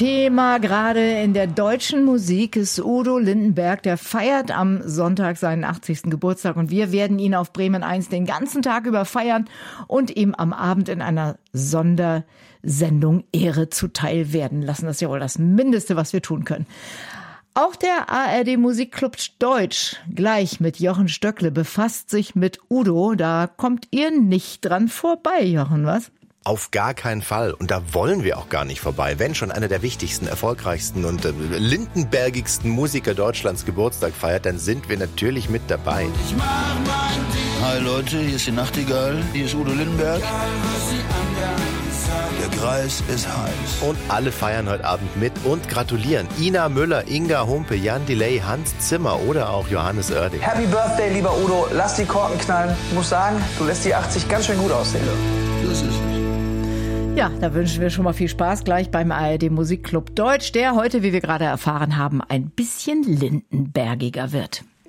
Thema gerade in der deutschen Musik ist Udo Lindenberg. Der feiert am Sonntag seinen 80. Geburtstag und wir werden ihn auf Bremen 1 den ganzen Tag über feiern und ihm am Abend in einer Sondersendung Ehre zuteil werden lassen. Das ist ja wohl das Mindeste, was wir tun können. Auch der ARD Musikclub Deutsch, gleich mit Jochen Stöckle, befasst sich mit Udo. Da kommt ihr nicht dran vorbei, Jochen, was? Auf gar keinen Fall. Und da wollen wir auch gar nicht vorbei. Wenn schon einer der wichtigsten, erfolgreichsten und lindenbergigsten Musiker Deutschlands Geburtstag feiert, dann sind wir natürlich mit dabei. Hi Leute, hier ist die Nachtigall, hier ist Udo Lindenberg. Der Kreis ist heiß. Und alle feiern heute Abend mit und gratulieren. Ina Müller, Inga Humpe, Jan Delay, Hans Zimmer oder auch Johannes Oerding. Happy Birthday, lieber Udo. Lass die Korken knallen. Ich muss sagen, du lässt die 80 ganz schön gut aussehen. Das ist es. Ja, da wünschen wir schon mal viel Spaß gleich beim ARD Musikclub Deutsch, der heute, wie wir gerade erfahren haben, ein bisschen lindenbergiger wird.